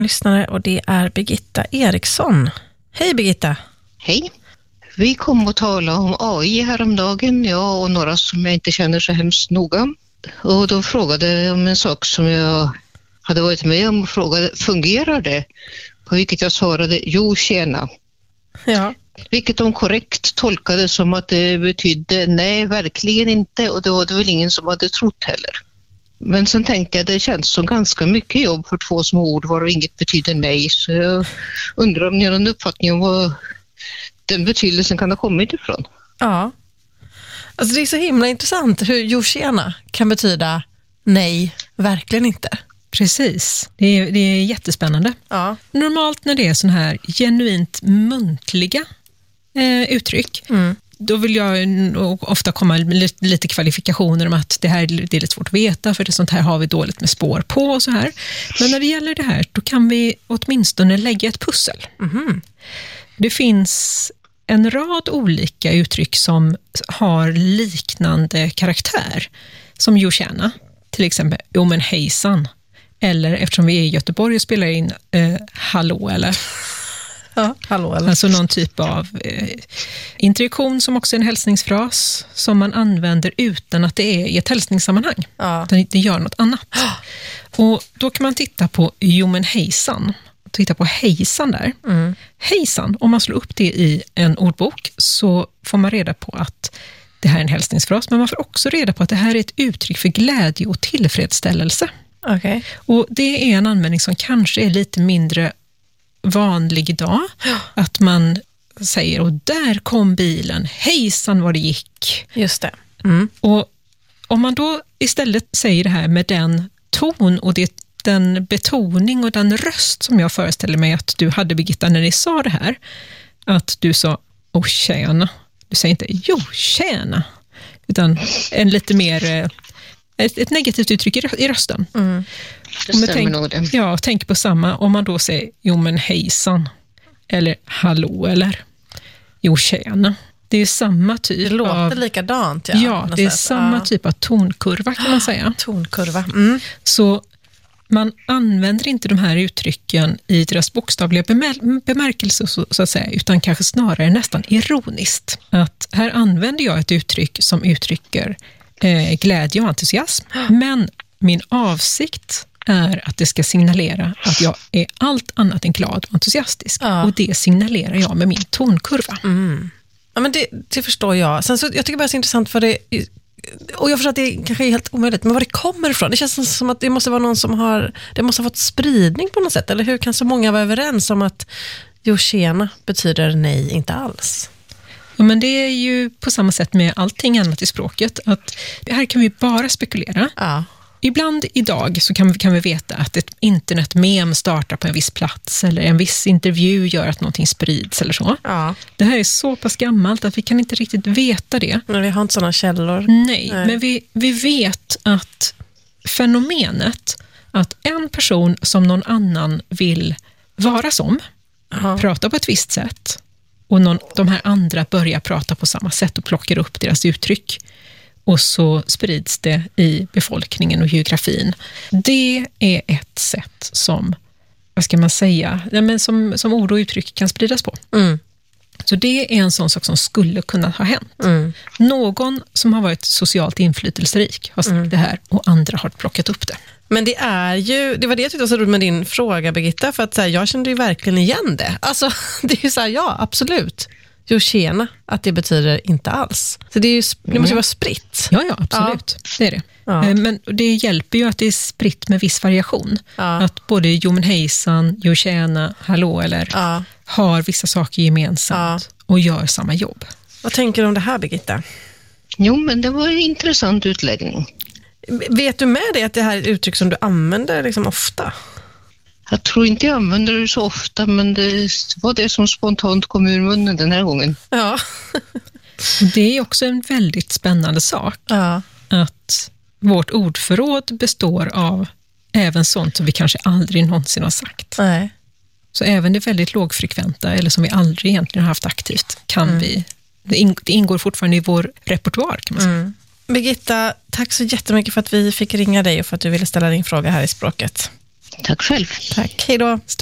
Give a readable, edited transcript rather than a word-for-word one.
lyssnare och det är Birgitta Eriksson. Hej Birgitta! Hej! Vi kom att tala om AI häromdagen, jag och några som jag inte känner så hemskt noga. Och då frågade jag om en sak som jag hade varit med om och frågade, fungerar det? På vilket jag svarade, jo tjena. Ja. Vilket de korrekt tolkade som att det betydde nej, verkligen inte, och det var det väl ingen som hade trott heller. Men sen tänkte jag, det känns som ganska mycket jobb för två små ord var och inget betyder nej, så jag undrar om ni har en uppfattning om vad den betydelsen kan ha kommit ifrån. Ja, alltså det är så himla intressant hur jo tjena kan betyda nej, verkligen inte. Precis, det är jättespännande. Ja. Normalt när det är sån här genuint muntliga uttryck, då vill jag ofta komma med lite kvalifikationer om att det är lite svårt att veta, för det sånt här har vi dåligt med spår på och så här. Men när det gäller det här, då kan vi åtminstone lägga ett pussel. Det finns en rad olika uttryck som har liknande karaktär som jo tjena. Till exempel, jo men hejsan. Eller eftersom vi är i Göteborg och spelar in hallå eller. Ja, hallå eller. Alltså någon typ av interaktion som också är en hälsningsfras som man använder utan att det är i ett hälsningssammanhang. Ja. Utan det gör något annat. Och då kan man titta på jo men hejsan. Titta på hejsan där. Hejsan, om man slår upp det i en ordbok så får man reda på att det här är en hälsningsfras, men man får också reda på att det här är ett uttryck för glädje och tillfredsställelse. Okay. Och det är en användning som kanske är lite mindre vanlig idag. Att man säger, och där kom bilen, hejsan vad det gick. Just det. Och om man då istället säger det här med den ton och den betoning och den röst som jag föreställer mig att du hade, Birgitta, när ni sa det här. Att du sa, åh tjäna. Du säger inte, jo tjäna. Utan en lite mer, ett negativt uttryck i rösten. Det stämmer nog det. Ja, tänk på samma. Om man då säger, jo men hejsan. Eller hallå eller jo tjäna. Det är samma typ det låter likadant. Ja, det är samma typ av tonkurva kan man säga. Tonkurva. Så man använder inte de här uttrycken i deras bokstavliga bemärkelse så att säga, utan kanske snarare nästan ironiskt. Att här använder jag ett uttryck som uttrycker glädje och entusiasm, men min avsikt är att det ska signalera att jag är allt annat än glad och entusiastisk. Och det signalerar jag med min tonkurva. Ja, men det förstår jag. Sen så, jag tycker bara det är så intressant för det. Och jag förstår att det kanske är helt omöjligt, men var det kommer ifrån? Det känns som att det måste vara någon som det måste ha fått spridning på något sätt. Eller hur kan så många vara överens om att jo tjena betyder nej, inte alls? Ja, men det är ju på samma sätt med allting annat i språket. Att här kan vi bara spekulera. Ja. Ibland idag så kan vi veta att ett internetmem startar på en viss plats eller en viss intervju gör att någonting sprids eller så. Ja. Det här är så pass gammalt att vi kan inte riktigt veta det. Men vi har inte sådana källor. Nej. Men vi vet att fenomenet att en person som någon annan vill vara som pratar på ett visst sätt och de här andra börjar prata på samma sätt och plockar upp deras uttryck. Och så sprids det i befolkningen och geografin. Det är ett sätt som, vad ska man säga, som ord och uttryck kan spridas på. Så det är en sån sak som skulle kunna ha hänt. Någon som har varit socialt inflytelserik har sagt det här och andra har plockat upp det. Men det var det jag tyckte var så roligt med din fråga, Birgitta, för att så här, jag kände ju verkligen igen det. Alltså, det är ju så här, ja, absolut. Jo tjena, att det betyder inte alls. Så det måste ju vara spritt. Ja, absolut. Ja. Det är det. Ja. Men det hjälper ju att det är spritt med viss variation. Ja. Att både jo men hejsan, jo tjena, hallå eller har vissa saker gemensamt och gör samma jobb. Vad tänker du om det här, Birgitta? Jo, men det var en intressant utläggning. Vet du med dig att det här är ett uttryck som du använder liksom ofta? Jag tror inte jag använder det så ofta, men det var det som spontant kom ur munnen den här gången. Ja. Det är också en väldigt spännande sak. Ja. Att vårt ordförråd består av även sånt som vi kanske aldrig någonsin har sagt. Nej. Så även det väldigt lågfrekventa, eller som vi aldrig egentligen har haft aktivt, kan det ingår fortfarande i vår repertoar, kan man säga. Birgitta, tack så jättemycket för att vi fick ringa dig och för att du ville ställa din fråga här i språket. Tack själv. Tack, hej då.